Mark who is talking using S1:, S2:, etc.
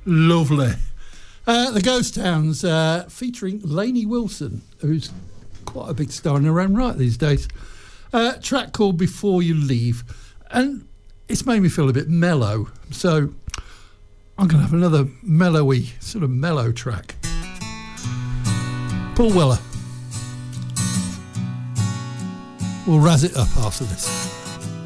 S1: Lovely. The Ghost Towns, featuring Lainey Wilson, who's quite a big star in her own right these days. Track called Before You Leave. And it's made me feel a bit mellow. So I'm going to have another mellowy, sort of mellow track. Paul Weller. We'll razz it up after this.